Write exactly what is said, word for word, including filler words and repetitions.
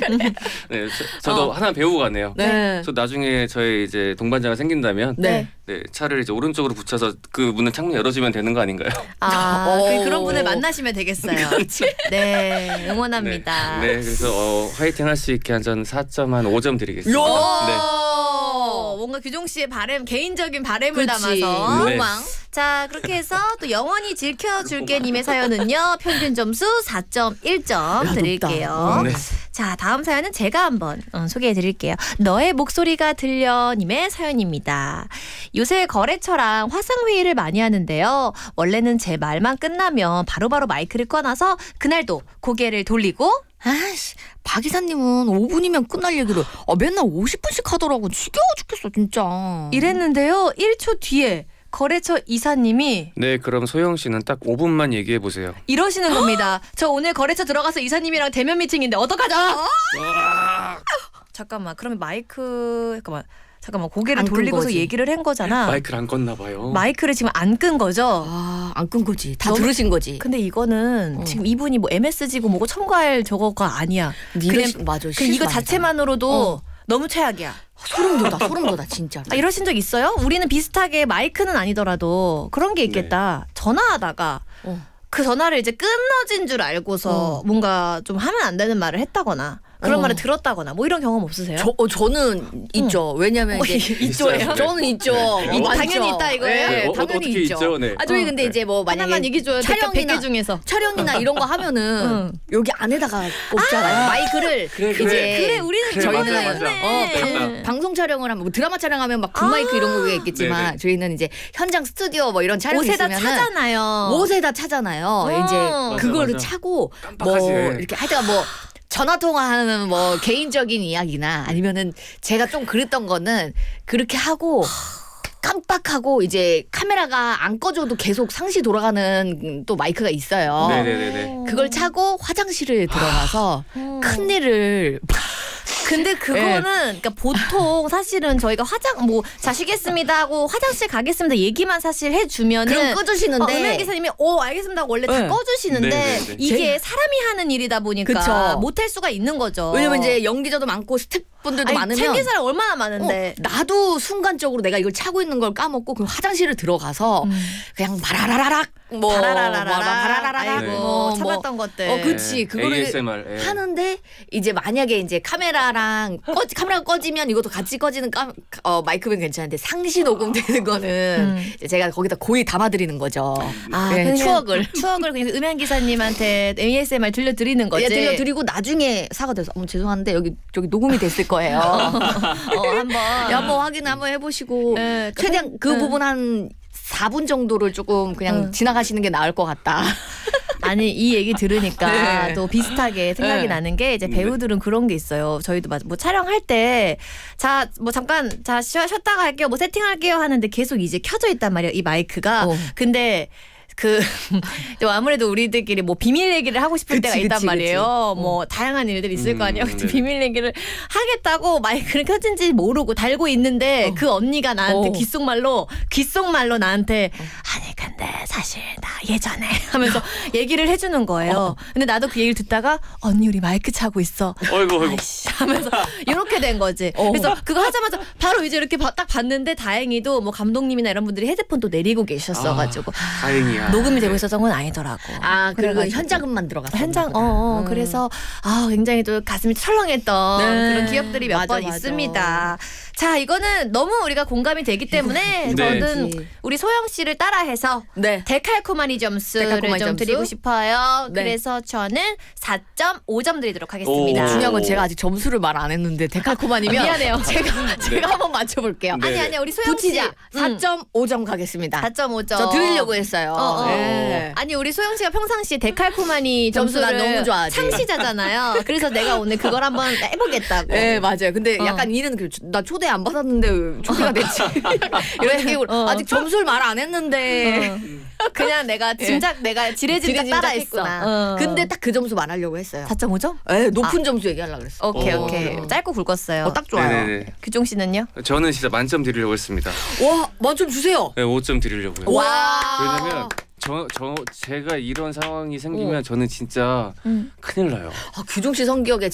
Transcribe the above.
네, 저, 저도 어. 하나 배우고 가네요. 네. 저 나중에 저희 이제 동반자가 생긴다면 네. 네, 차를 이제 오른쪽으로 붙여서 그 문을 창문 열어주면 되는 거 아닌가요? 아, 오. 그, 그런 분을 만나시면 되겠어요. 네, 응원합니다. 네, 네 그래서 어, 화이팅 할 수 있게 한 전 사 점 오 점 드리겠습니다. 오, 네. 뭔가 규종 씨의 바램, 개인적인 바램을 그치. 담아서. 네. 로망. 자, 그렇게 해서 또 영원히 지켜줄게님의 사연은요, 평균 점수 사 점 일 점 드릴게요. 네. 자, 다음 사연은 제가 한번 어, 소개해드릴게요. 너의 목소리가 들려님의 사연입니다. 요새 거래처랑 화상회의를 많이 하는데요. 원래는 제 말만 끝나면 바로바로 마이크를 꺼놔서 그날도 고개를 돌리고 아이씨, 박 이사님은 오 분이면 끝날 얘기를 아, 맨날 오십 분씩 하더라고. 지겨워 죽겠어 진짜. 이랬는데요. 일 초 뒤에 거래처 이사님이 네, 그럼 소영 씨는 딱 오 분만 얘기해 보세요. 이러시는 겁니다. 저 오늘 거래처 들어가서 이사님이랑 대면 미팅인데 어떡하죠? 잠깐만, 그러면 마이크 잠깐만 잠깐만 고개를 안 끈 돌리고서 거지. 얘기를 한 거잖아. 마이크를 안 껐나 봐요. 마이크를 지금 안 끈 거죠? 아, 안 끈 거지. 다 너무- 들으신 거지. 근데 이거는 어. 지금 이분이 뭐 엠에스지고 뭐고 첨가할 저거가 아니야. 근데 그냥 이러시- 맞아. 그 실수 이거 많이 자체만으로도 어. 너무 최악이야. 소름 돋아. 소름 돋아 진짜. 아, 이러신 적 있어요? 우리는 비슷하게 마이크는 아니더라도 그런 게 있겠다. 전화하다가 어. 그 전화를 이제 끊어진 줄 알고서 어. 뭔가 좀 하면 안 되는 말을 했다거나 그런 어. 말을 들었다거나 뭐 이런 경험 없으세요? 저 어, 저는 있죠. 왜냐면 어, 이제 있죠예요? 저는 있죠. 네. 어, 많죠. 당연히 있다 이거예요? 네, 어, 어, 당연히 어떻게 있죠. 있죠? 네. 아 저희 어. 근데 이제 뭐 만약에 하나만 얘기해줘요. 촬영이나 백 개 중에서. 촬영이나 이런 거 하면은 응. 여기 안에다가 꼽잖아요. 마이크를 그래, 이제 그래. 그래 우리는 그래, 저거가 맞아, 맞아. 있네. 어, 방, 네. 방송 촬영을 하면 뭐 드라마 촬영하면 막 붐마이크 이런 거 있겠지만 네네. 저희는 이제 현장 스튜디오 뭐 이런 촬영이 옷에다 있으면은 차잖아요. 옷에다 차잖아요. 어. 이제 맞아, 그거를 맞아. 차고 깜빡하지. 뭐 이렇게 하여튼 뭐 전화 통화하는 뭐 개인적인 이야기나 아니면은 제가 좀 그랬던 거는 그렇게 하고 깜빡하고 이제 카메라가 안 꺼져도 계속 상시 돌아가는 또 마이크가 있어요. 네네네네. 그걸 차고 화장실을 들어가서 음. 큰일을 근데 그거는 그러니까 보통 사실은 저희가 화장 뭐 자시겠습니다 하고 화장실 가겠습니다 얘기만 사실 해주면은 그럼 꺼주시는데 어, 음향 기사님이 오 알겠습니다 하고 원래 다 네. 꺼주시는데 네, 네, 네. 이게 사람이 하는 일이다 보니까 그쵸. 못할 수가 있는 거죠. 왜냐면 이제 연기자도 많고 스태프분들도 아니, 많으면 챙길 사람 얼마나 많은데. 어, 나도 순간적으로 내가 이걸 차고 있는 걸 까먹고 그 화장실을 들어가서 음. 그냥 바라라라락 뭐 바라라라라 바라라라락 아이고 뭐, 뭐 참았던 것들. 어, 그치. 그거를 에이에스엠알. 예. 하는데 이제 만약에 이제 카메라랑 꺼, 카메라가 꺼지면 이것도 같이 꺼지는 까, 어, 마이크면 괜찮은데 상시 녹음되는 거는 음. 이제 제가 거기다 고이 담아드리는 거죠. 아, 네, 그냥 추억을. 추억을 그냥 음향 기사님한테 에이에스엠알 들려드리는 거지. 예, 들려드리고 나중에 사과돼서 어머 죄송한데 여기 저기 녹음이 됐을 거예요. 어, 한번. 야, 한번 확인 한번 해보시고 네, 최대한 그 네. 부분 한 사 분 정도를 조금 그냥 응. 지나가시는 게 나을 것 같다. 아니 이 얘기 들으니까 네. 또 비슷하게 생각이 네. 나는 게 이제 배우들은 그런 게 있어요. 저희도 막 뭐 촬영할 때 자 뭐 잠깐 자 쉬, 쉬었다가 할게요. 뭐 세팅할게요 하는데 계속 이제 켜져 있단 말이에요. 이 마이크가. 어. 근데 그 또 아무래도 우리들끼리 뭐 비밀 얘기를 하고 싶을 그치, 때가 있단 그치, 말이에요. 그치. 뭐 다양한 일들이 있을 음, 거 아니에요. 근데 네. 비밀 얘기를 하겠다고 마이크를 켜진지 모르고 달고 있는데 어. 그 언니가 나한테 어. 귓속말로 귓속말로 나한테 아니 근데 사실 나 예전에 하면서 얘기를 해주는 거예요. 어. 근데 나도 그 얘기를 듣다가 언니 우리 마이크 차고 있어. 어이구 어이구. 아이씨 하면서 이렇게 된 거지. 어. 그래서 그거 하자마자 바로 이제 이렇게 봐- 딱 봤는데 다행히도 뭐 감독님이나 이런 분들이 헤드폰 또 내리고 계셨어가지고 다행이야. 녹음이 되고 있었던 건 아니더라고. 아 그리고 그래가지고. 현장음만 들어갔어. 현장 어, 어 음. 그래서 아 굉장히 또 가슴이 철렁했던 네. 그런 기억들이 몇 맞아, 번 맞아. 있습니다. 자 이거는 너무 우리가 공감이 되기 때문에 네. 저는 그치. 우리 소영 씨를 따라해서 네. 데칼코마니 점수를 데칼코마니 좀 점수? 드리고 싶어요. 네. 그래서 저는 사 점 오 점 드리도록 하겠습니다. 오. 중요한 건 제가 아직 점수를 말 안 했는데 데칼코마니면 미안해요. 제가 제가 한번 맞춰볼게요. 네. 아니 아니야 우리 소영 씨 붙이자. 사 점 오 점 가겠습니다. 사 점 오 점. 저 드리려고 했어요. 어, 어. 네. 아니 우리 소영 씨가 평상시에 데칼코마니 점수 난 점수를 너무 좋아하지. 창시자잖아요. 그래서 내가 오늘 그걸 한번 해보겠다고. 네 맞아요. 근데 어. 약간 이는 그, 나 초대 안 받았는데 왜 초대가 됐지. 이런 식으로 어. 아직 점수를 말 안 했는데. 어. 그냥 내가 짐작 내가 지레짐작 지레짐작 따라했구나. 했구나. 어. 근데 딱 그 점수 말하려고 했어요. 사 점 오 점? 네, 높은 점수 얘기하려고 그랬어. 오케이 어. 오케이. 짧고 굵었어요. 어, 딱 좋아요. 네네네. 규종 씨는요? 저는 진짜 만점 드리려고 했습니다. 와 만점 주세요. 네, 오 점 드리려고요. 와. 왜냐면 저, 저 제가 이런 상황이 생기면 어. 저는 진짜 음. 큰일 나요. 아, 규종 씨 성격에